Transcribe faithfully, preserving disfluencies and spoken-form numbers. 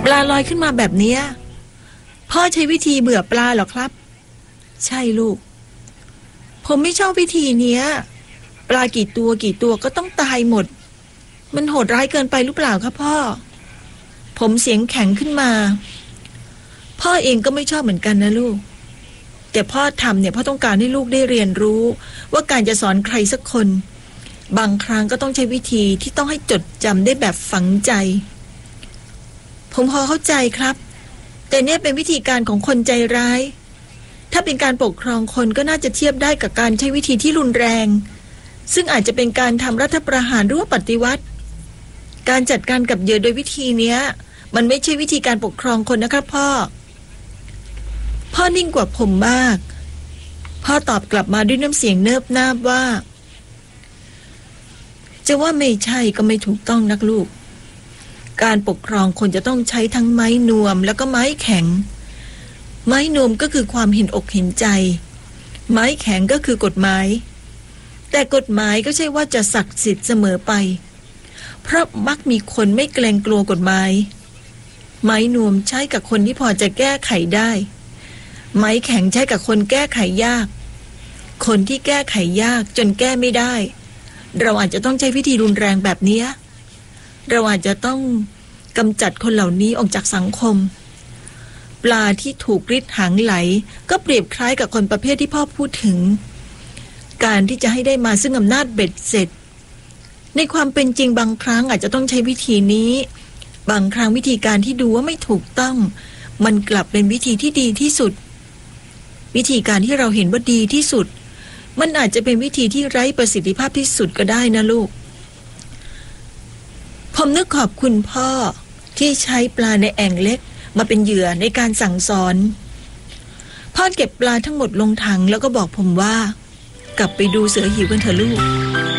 ลาลอยขึ้นมาแบบนี้พ่อใช้วิธีเบื่อปลาหรอครับใช่ลูกผมไม่ชอบวิธีเนี้ยปลากี่ตัวกี่ตัวก็ต้องตายหมดมันโหดร้ายเกินไปหรือเปล่าครับพ่อผมเสียงแข็งขึ้นมาพ่อเองก็ไม่ชอบเหมือนกันนะลูกแต่พ่อทำเนี่ยพ่อต้องการให้ลูกได้เรียนรู้ว่าการจะสอนใครสักคนบางครั้งก็ต้องใช้วิธีที่ต้องให้จดจำได้แบบฝังใจผมพอเข้าใจครับแต่เนี่ยเป็นวิธีการของคนใจร้ายถ้าเป็นการปกครองคนก็น่าจะเทียบได้กับการใช้วิธีที่รุนแรงซึ่งอาจจะเป็นการทำรัฐประหารหรือว่าปฏิวัติการจัดการกับเหยื่อโดยวิธีเนี้ยมันไม่ใช่วิธีการปกครองคนนะครับพ่อพ่อนิ่งกว่าผมมากพ่อตอบกลับมาด้วยน้ำเสียงเนิบนาบว่าจะว่าไม่ใช่ก็ไม่ถูกต้องนักลูกการปกครองคนจะต้องใช้ทั้งไม้นวมแล้วก็ไม้แข็งไม้นวมก็คือความเห็นอกเห็นใจไม้แข็งก็คือกฎหมายแต่กฎหมายก็ใช่ว่าจะศักดิ์สิทธิ์เสมอไปเพราะมักมีคนไม่เกรงกลัวกฎหมายไม้นวมใช้กับคนที่พอจะแก้ไขได้ไม้แข็งใช้กับคนแก้ไขยากคนที่แก้ไขยากจนแก้ไม่ได้เราอาจจะต้องใช้วิธีรุนแรงแบบนี้เราอาจจะต้องกำจัดคนเหล่านี้ออกจากสังคมปลาที่ถูกริดหางไหลก็เปรียบคล้ายกับคนประเภทที่พ่อพูดถึงการที่จะให้ได้มาซึ่งอำนาจเบ็ดเสร็จในความเป็นจริงบางครั้งอาจจะต้องใช้วิธีนี้บางครั้งวิธีการที่ดูว่าไม่ถูกต้องมันกลับเป็นวิธีที่ดีที่สุดวิธีการที่เราเห็นว่าดีที่สุดมันอาจจะเป็นวิธีที่ไร้ประสิทธิภาพที่สุดก็ได้นะลูกผมนึกขอบคุณพ่อที่ใช้ปลาในแอ่งเล็กมาเป็นเหยื่อในการสั่งสอนพ่อเก็บปลาทั้งหมดลงถังแล้วก็บอกผมว่ากลับไปดูเสือหิวกันเถอะลูก